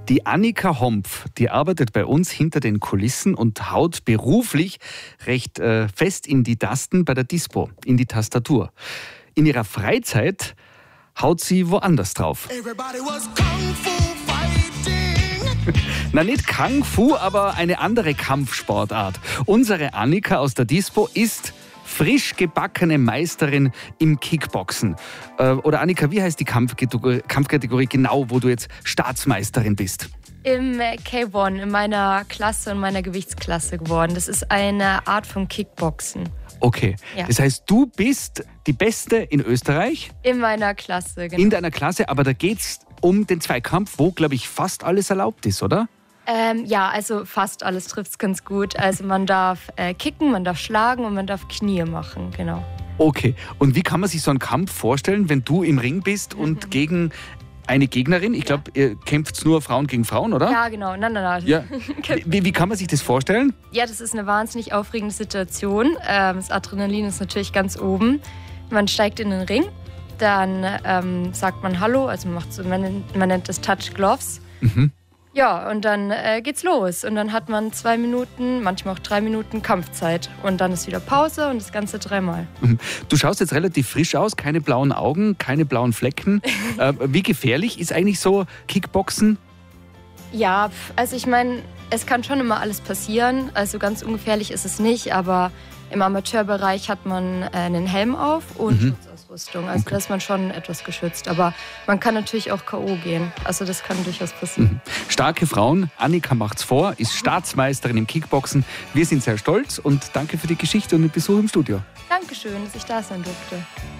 Die Annika Hompf, die arbeitet bei uns hinter den Kulissen und haut beruflich recht fest in die Tasten bei der Dispo, in die Tastatur. In ihrer Freizeit haut sie woanders drauf. Na, nicht Kung Fu, aber eine andere Kampfsportart. Unsere Annika aus der Dispo ist frisch gebackene Meisterin im Kickboxen. Oder Annika, wie heißt die Kampfkategorie genau, wo du jetzt Staatsmeisterin bist? Im K1, in meiner Klasse, in meiner Gewichtsklasse geworden. Das ist eine Art von Kickboxen. Okay, Ja. Das heißt, du bist die Beste in Österreich? In meiner Klasse, genau. In deiner Klasse, aber da geht's um den Zweikampf, wo, glaube ich, fast alles erlaubt ist, oder? Ja, also fast alles trifft es ganz gut. Also man darf kicken, man darf schlagen und man darf Knie machen, genau. Okay, und wie kann man sich so einen Kampf vorstellen, wenn du im Ring bist und gegen eine Gegnerin? Ich glaube, ihr kämpft nur Frauen gegen Frauen, oder? Ja, genau. Nein. Ja. Wie kann man sich das vorstellen? Ja, das ist eine wahnsinnig aufregende Situation. Das Adrenalin ist natürlich ganz oben. Man steigt in den Ring, dann sagt man Hallo, also man nennt das Touch Gloves. Ja, und dann geht's los. Und dann hat man 2 Minuten, manchmal auch 3 Minuten Kampfzeit. Und dann ist wieder Pause und das Ganze 3-mal. Du schaust jetzt relativ frisch aus, keine blauen Augen, keine blauen Flecken. Wie gefährlich ist eigentlich so Kickboxen? Ja, also ich meine, es kann schon immer alles passieren. Also ganz ungefährlich ist es nicht, aber im Amateurbereich hat man einen Helm auf und Schutzausrüstung. Also da ist man schon etwas geschützt. Aber man kann natürlich auch K.O. gehen. Also das kann durchaus passieren. Starke Frauen, Annika macht's vor, ist Staatsmeisterin im Kickboxen. Wir sind sehr stolz und danke für die Geschichte und den Besuch im Studio. Dankeschön, dass ich da sein durfte.